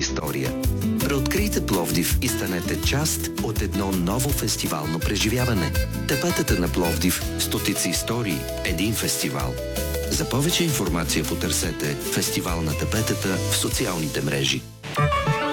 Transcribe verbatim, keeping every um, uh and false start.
история. Преоткрийте Пловдив и станете част от едно ново фестивално преживяване. Тепетата на Пловдив – стотици истории, един фестивал. За повече информация потърсете Фестивал на тепетата в социалните мрежи.